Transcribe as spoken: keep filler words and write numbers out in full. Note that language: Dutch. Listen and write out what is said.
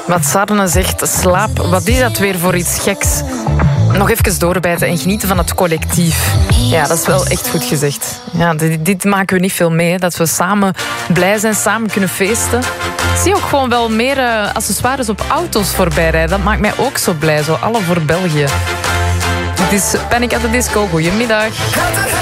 Wat Sarne zegt, slaap, wat is dat weer voor iets geks? Nog even doorbijten en genieten van het collectief. Ja, dat is wel echt goed gezegd. Ja, dit, dit maken we niet veel mee, hè, dat we samen blij zijn, samen kunnen feesten. Ik zie ook gewoon wel meer uh, accessoires op auto's voorbij rijden. Dat maakt mij ook zo blij, zo alle voor België. Dit is Panic at the Disco. Goedemiddag.